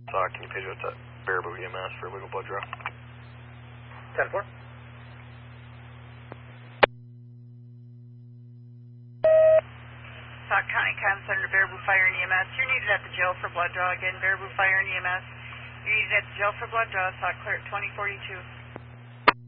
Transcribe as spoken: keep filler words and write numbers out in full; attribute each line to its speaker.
Speaker 1: Uh, can you page out that Baraboo E M S for legal blood draw?
Speaker 2: ten four.
Speaker 3: Sauk County Comm Center, Baraboo Fire and E M S. You're needed at the jail for blood draw again. Baraboo Fire and E M S. You're needed at the jail for blood draw. Sauk Clear at twenty forty-two.